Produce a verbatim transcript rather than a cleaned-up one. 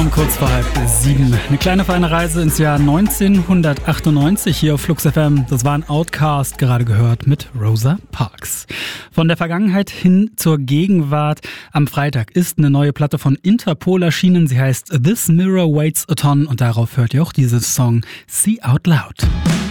Morgen, kurz vor halb sieben. Eine kleine feine Reise ins Jahr neunzehnhundertachtundneunzig hier auf Flux F M. Das war ein Outcast, gerade gehört, mit Rosa Parks. Von der Vergangenheit hin zur Gegenwart. Am Freitag ist eine neue Platte von Interpol erschienen. Sie heißt This Mirror Waits a Ton und darauf hört ihr auch diesen Song See Out Loud.